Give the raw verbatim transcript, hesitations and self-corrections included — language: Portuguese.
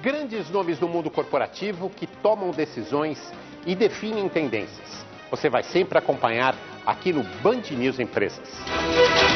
grandes nomes do mundo corporativo que tomam decisões e definem tendências. Você vai sempre acompanhar aqui no Band News Empresas.